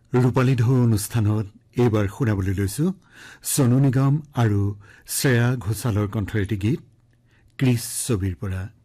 ৰূপালী ঢৌ অনুষ্ঠানত এইবাৰ শুনাবলৈ লৈছো সোনু নিগম আৰু শ্ৰেয়া ঘোষালৰ কণ্ঠৰ এটি গীত ক্ৰিছ ছবিৰ পৰা।